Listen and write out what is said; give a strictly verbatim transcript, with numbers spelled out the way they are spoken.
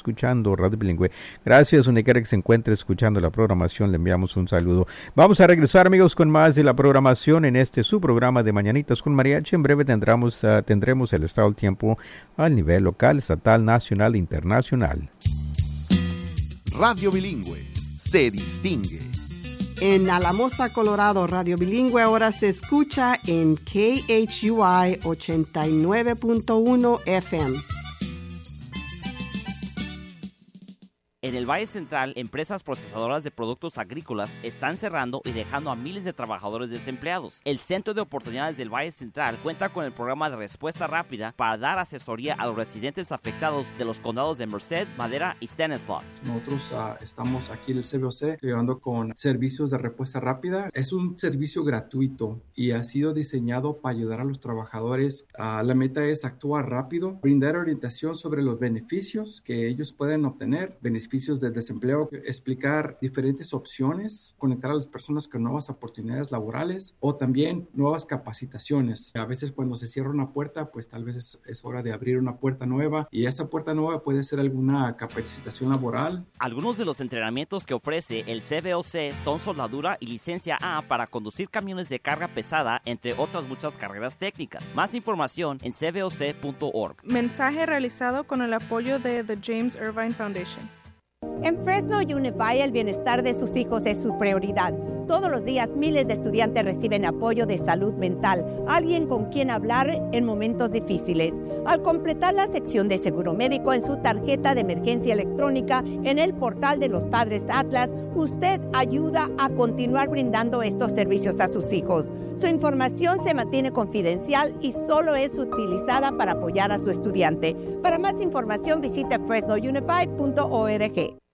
escuchando Radio Bilingüe. Gracias, donde quiera que se encuentre escuchando la programación, le enviamos un saludo. Vamos a regresar, amigos, con más de la programación en este su programa de Mañanitas con Mariachi. En breve tendremos, uh, tendremos el estado del tiempo al nivel local, estatal, nacional e internacional. Radio Bilingüe se distingue. En Alamosa, Colorado, Radio Bilingüe ahora se escucha en K H U I ochenta y nueve punto uno F M. En el Valle Central, empresas procesadoras de productos agrícolas están cerrando y dejando a miles de trabajadores desempleados. El Centro de Oportunidades del Valle Central cuenta con el programa de respuesta rápida para dar asesoría a los residentes afectados de los condados de Merced, Madera y Stanislaus. Nosotros uh, estamos aquí en el C B O C ayudando con servicios de respuesta rápida. Es un servicio gratuito y ha sido diseñado para ayudar a los trabajadores. Uh, la meta es actuar rápido, brindar orientación sobre los beneficios que ellos pueden obtener, beneficios de desempleo, explicar diferentes opciones, conectar a las personas con nuevas oportunidades laborales o también nuevas capacitaciones. A veces cuando se cierra una puerta, pues tal vez es, es hora de abrir una puerta nueva y esa puerta nueva puede ser alguna capacitación laboral. Algunos de los entrenamientos que ofrece el C B O C son soldadura y licencia A para conducir camiones de carga pesada, entre otras muchas carreras técnicas. Más información en c b o c punto org. Mensaje realizado con el apoyo de The James Irvine Foundation. En Fresno Unified, el bienestar de sus hijos es su prioridad. Todos los días, miles de estudiantes reciben apoyo de salud mental, alguien con quien hablar en momentos difíciles. Al completar la sección de seguro médico en su tarjeta de emergencia electrónica en el portal de los Padres Atlas, usted ayuda a continuar brindando estos servicios a sus hijos. Su información se mantiene confidencial y solo es utilizada para apoyar a su estudiante. Para más información, visite fresno unified punto org.